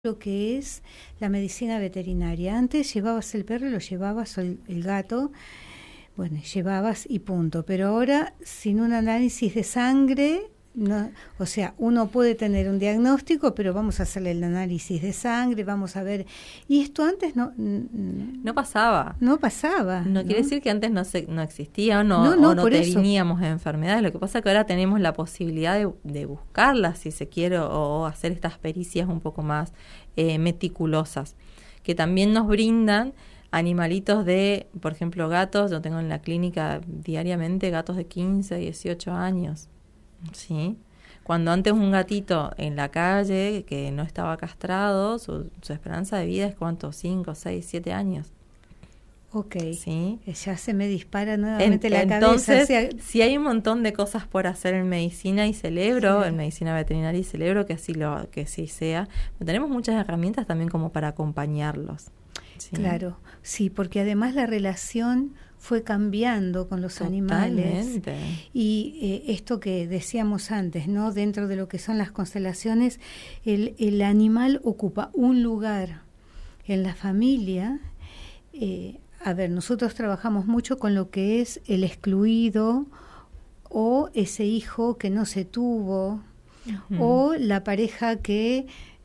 lo que es la medicina veterinaria. Antes llevabas el perro y lo llevabas, o el gato, bueno, llevabas y punto. Pero ahora, sin un análisis de sangre, no, o sea, uno puede tener un diagnóstico, pero vamos a hacerle el análisis de sangre, vamos a ver. Y esto antes no pasaba. No pasaba. No quiere decir que antes no existía o no teníamos enfermedades. Lo que pasa es que ahora tenemos la posibilidad de buscarlas, si se quiere, o hacer estas pericias un poco más meticulosas, que también nos brindan animalitos de, por ejemplo, gatos. Yo tengo en la clínica diariamente gatos de 15, 18 años. Sí, cuando antes un gatito en la calle que no estaba castrado, su esperanza de vida es ¿cuánto? 5, 6, 7 años. Ok, ¿sí? Ya se me dispara nuevamente la entonces, cabeza. Sí hay un montón de cosas por hacer en medicina y celebro, en medicina veterinaria y celebro que así sea. Pero tenemos muchas herramientas también como para acompañarlos. ¿Sí? Claro, sí, porque además la relación fue cambiando con los animales. Y esto que decíamos antes, ¿no? Dentro de lo que son las constelaciones, el animal ocupa un lugar en la familia. A ver, nosotros trabajamos mucho con lo que es el excluido o ese hijo que no se tuvo, o la pareja que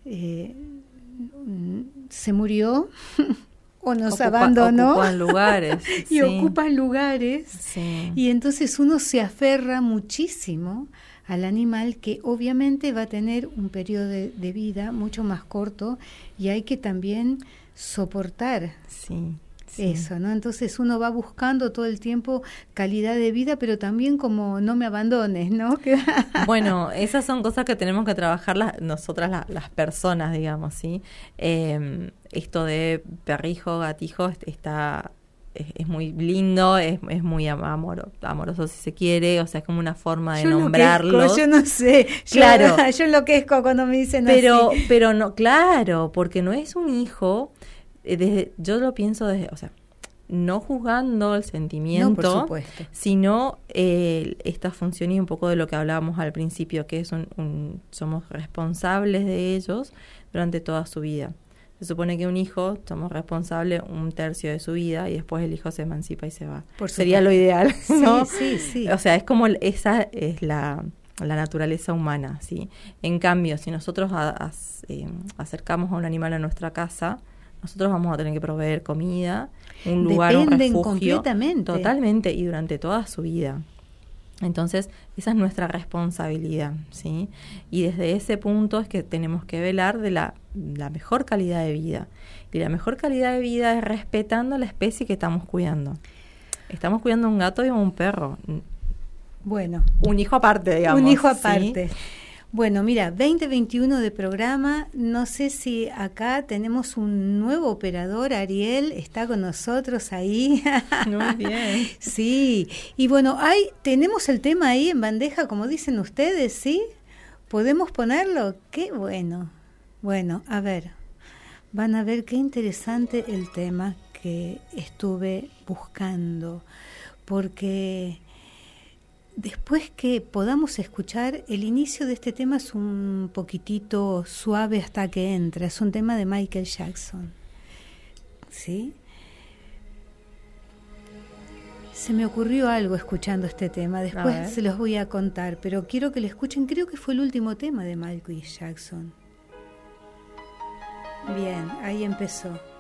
se murió o nos abandonó. Ocupan lugares. Y ocupan lugares. Sí. Y entonces uno se aferra muchísimo al animal, que obviamente va a tener un periodo de vida mucho más corto, y hay que también soportar eso, ¿no? Entonces uno va buscando todo el tiempo calidad de vida, pero también como no me abandones, ¿no? Bueno, esas son cosas que tenemos que trabajar nosotras las personas, digamos, ¿sí? Esto de perrijo, gatijo es muy lindo, es muy amoroso si se quiere, o sea, es como una forma de nombrarlos. Yo no sé, claro. Yo enloquezco cuando me dicen así. Pero no, claro, porque no es un hijo. Yo lo pienso desde, o sea, no juzgando el sentimiento, no, por supuesto, sino esta función y un poco de lo que hablábamos al principio, que es somos responsables de ellos durante toda su vida. Se supone que un hijo somos responsables 1/3 de su vida y después el hijo se emancipa y se va. Sería lo ideal, ¿no? Sí. O sea, es como esa es la naturaleza humana, ¿sí? En cambio, si nosotros acercamos a un animal a nuestra casa, nosotros vamos a tener que proveer comida, un lugar, Dependen un refugio. Completamente. Totalmente, y durante toda su vida. Entonces, esa es nuestra responsabilidad, ¿sí? Y desde ese punto es que tenemos que velar de la mejor calidad de vida. Y la mejor calidad de vida es respetando la especie que estamos cuidando. Estamos cuidando a un gato y a un perro. Bueno. Un hijo aparte, digamos. Un hijo aparte. ¿Sí? Bueno, mira, 2021 de programa, no sé si acá tenemos un nuevo operador, Ariel, está con nosotros ahí. Muy bien. Sí, y bueno, tenemos el tema ahí en bandeja, como dicen ustedes, ¿sí? ¿Podemos ponerlo? ¡Qué bueno! Bueno, a ver, van a ver qué interesante el tema que estuve buscando, porque después que podamos escuchar, el inicio de este tema es un poquitito suave hasta que entra. Es un tema de Michael Jackson. ¿Sí? Se me ocurrió algo escuchando este tema. Después se los voy a contar, pero quiero que lo escuchen. Creo que fue el último tema de Michael Jackson. Bien, ahí empezó.